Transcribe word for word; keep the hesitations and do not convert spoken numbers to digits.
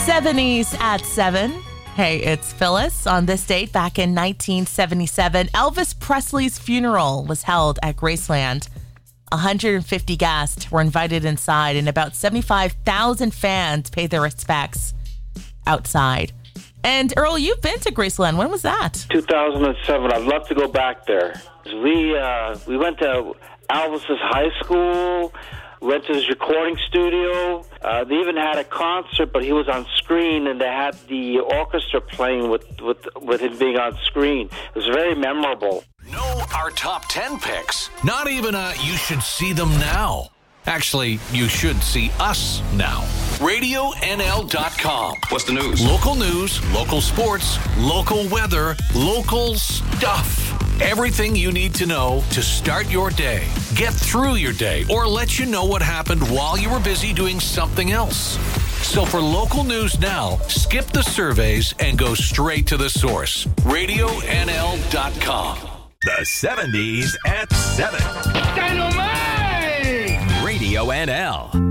seventies at seven. Hey, it's Phyllis. On this date, back in nineteen seventy-seven, Elvis Presley's funeral was held at Graceland. one hundred fifty guests were invited inside, and about seventy-five thousand fans paid their respects outside. And Earl, you've been to Graceland. When was that? two thousand seven. I'd love to go back there. We uh, we went to Elvis's high school. Went to his recording studio. Uh, they even had a concert, but he was on screen, and they had the orchestra playing with, with, with him being on screen. It was very memorable. Know our top ten picks. Not even a you should see them now. Actually, you should see us now. radio N L dot com. What's the news? Local news, local sports, local weather, local stuff. Everything you need to know to start your day, get through your day, or let you know what happened while you were busy doing something else. So for local news now, skip the surveys and go straight to the source. radio N L dot com. The seventies at seven. Dynamite! Radio N L.